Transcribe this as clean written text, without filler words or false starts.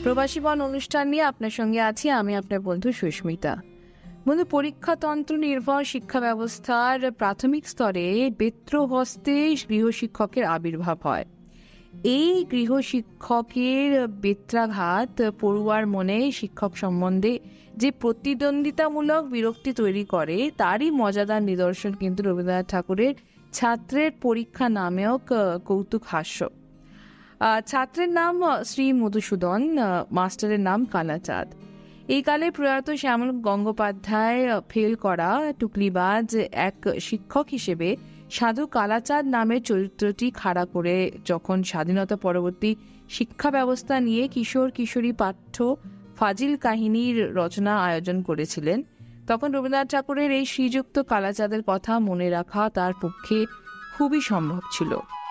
প্রবাসী বন অনুষ্ঠান নিয়ে আপনার সঙ্গে আছি আমি, আপনার বন্ধু সুস্মিতা। বন্ধু, পরীক্ষাতন্ত্র নির্ভর শিক্ষা ব্যবস্থার প্রাথমিক স্তরে বেত্রহস্তে গৃহশিক্ষকের আবির্ভাব হয়। এই গৃহশিক্ষকের বেত্রাঘাত পড়ুয়ার মনে শিক্ষক সম্বন্ধে যে প্রতিদ্বন্দ্বিতামূলক বিরক্তি তৈরি করে, তারই মজাদার নিদর্শন কিন্তু রবীন্দ্রনাথ ঠাকুরের ছাত্রের পরীক্ষা নামেও কৌতুক হাস্য। ছাত্রের নাম শ্রী মধুসূদন, মাস্টারের নাম কালাচাঁদ। এই কালে প্রয়াত শ্যামল গঙ্গোপাধ্যায় ফেল করা টুকলিবাজ এক শিক্ষক হিসেবে সাধু কালাচাঁদ নামের চরিত্রটি খাড়া করে যখন স্বাধীনতা পরবর্তী শিক্ষা ব্যবস্থা নিয়ে কিশোর কিশোরী পাঠ্য ফাজিল কাহিনীর রচনা আয়োজন করেছিলেন, তখন রবীন্দ্রনাথ ঠাকুরের এই শ্রীযুক্ত কালাচাঁদের কথা মনে রাখা তার পক্ষে খুবই সম্ভব ছিল।